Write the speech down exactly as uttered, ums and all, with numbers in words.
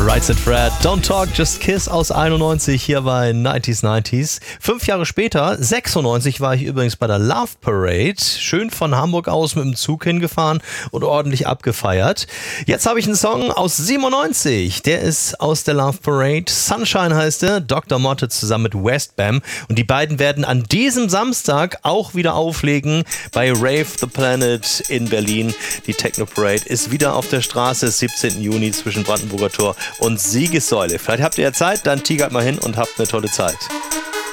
Right Said Fred, Don't Talk, Just Kiss aus einundneunzig hier bei neunziger neunzig. Fünf Jahre später, sechsundneunzig, war ich übrigens bei der Love Parade. Schön von Hamburg aus mit dem Zug hingefahren und ordentlich abgefeiert. Jetzt habe ich einen Song aus siebenundneunzig. Der ist aus der Love Parade. Sunshine heißt er. Doktor Motte zusammen mit Westbam. Und die beiden werden an diesem Samstag auch wieder auflegen bei Rave the Planet in Berlin. Die Techno Parade ist wieder auf der Straße, siebzehnten Juni zwischen Brandenburger Tor und Siegessäule. Vielleicht habt ihr ja Zeit, dann tigert mal hin und habt eine tolle Zeit.